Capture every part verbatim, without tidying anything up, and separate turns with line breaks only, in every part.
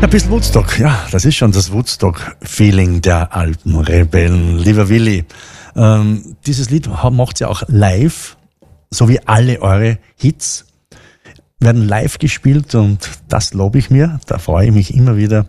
Ein bisschen Woodstock, ja, das ist schon das Woodstock-Feeling der Alpenrebellen. Lieber Willi, ähm, dieses Lied macht ja auch live, so wie alle eure Hits, werden live gespielt und das lobe ich mir, da freue ich mich immer wieder.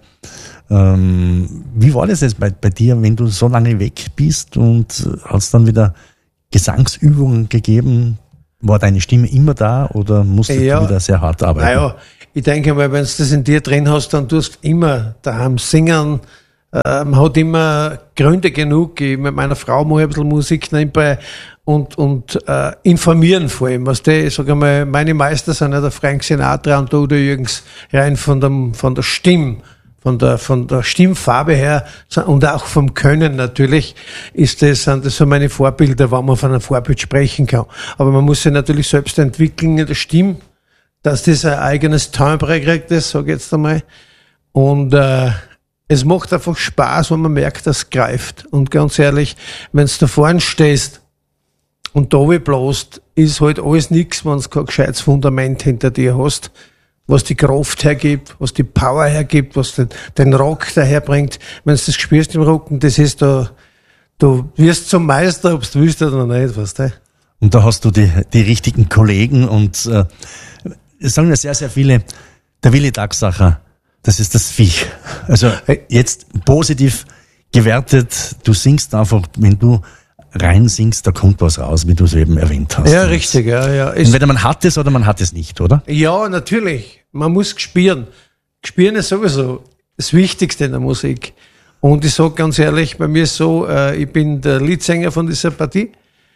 Ähm, wie war das jetzt bei, bei dir, wenn du so lange weg bist und hast dann wieder Gesangsübungen gegeben? War deine Stimme immer da oder musstest ja, du wieder sehr hart arbeiten?
Naja, ich denke mal, wenn du das in dir drin hast, dann tust du immer daheim singen. Äh, man hat immer Gründe genug. Ich mit meiner Frau mache ein bisschen Musik nebenbei und, und äh, informieren vor allem. Was die, ich sage mal, meine Meister sind ja der Frank Sinatra und der Udo Jürgens, rein von der, von der Stimme. Von der, von der Stimmfarbe her und auch vom Können natürlich ist das, sind das so meine Vorbilder, wenn man von einem Vorbild sprechen kann. Aber man muss sich natürlich selbst entwickeln in der Stimme, dass das ein eigenes Timbre kriegt, das sage ich jetzt einmal. Und äh, es macht einfach Spaß, wenn man merkt, dass es greift. Und ganz ehrlich, wenn du da vorne stehst und da bläst, ist halt alles nichts, wenn du kein gescheites Fundament hinter dir hast, was die Kraft hergibt, was die Power hergibt, was den, den Rock daherbringt. Wenn du das spürst im Rocken, das ist da, du wirst zum Meister, ob du willst oder nicht, weißt du.
Und da hast du die, die richtigen Kollegen und äh, es sagen ja sehr, sehr viele, der Willi Dachsacher, das ist das Viech. Also jetzt positiv gewertet, du singst einfach, wenn du rein singst, da kommt was raus, wie du es eben erwähnt hast.
Ja, richtig, ja, ja.
Entweder man hat es oder man hat es nicht, oder?
Ja, natürlich. Man muss spüren. Spüren ist sowieso das Wichtigste in der Musik. Und ich sage ganz ehrlich, bei mir ist so, äh, ich bin der Leadsänger von dieser Partie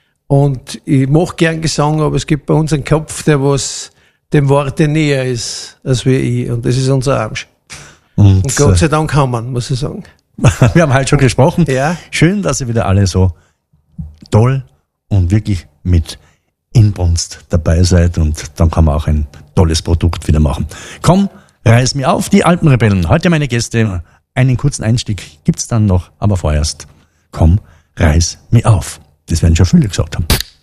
und ich mache gern Gesang, aber es gibt bei uns einen Kopf, der was dem Worte näher ist als wir ich. Und das ist unser Arsch. Und, und Gott sei Dank haben wir, muss ich sagen.
Wir haben halt schon gesprochen.
Ja.
Schön, dass ihr wieder alle so toll und wirklich mit Inbrunst dabei seid und dann kann man auch ein tolles Produkt wieder machen. Komm, reiß mir auf, die Alpenrebellen. Heute meine Gäste. Einen kurzen Einstieg gibt's dann noch, aber vorerst, komm, reiß mir auf. Das werden schon viele gesagt haben.